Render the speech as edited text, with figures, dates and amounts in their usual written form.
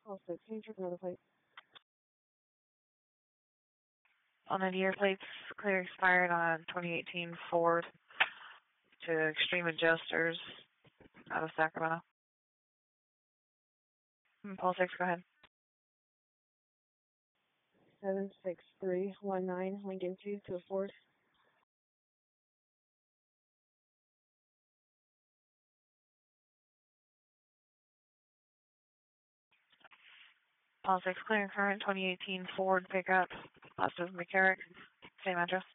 All 6, can you check another plate? On the year plates, clear expired on 2018 Ford to Extreme Adjusters out of Sacramento. Paul 6, go ahead. 76319 Lincoln 2 to Ford. Paul 6, clear and current 2018 Ford pickup, left of McCarrick, same address.